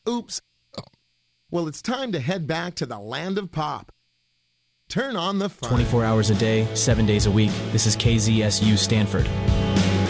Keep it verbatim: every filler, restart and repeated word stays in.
Oops. Well, it's time to head back to the land of pop. Turn on the fun. twenty-four hours a day, seven days a week. This is K Z S U Stanford.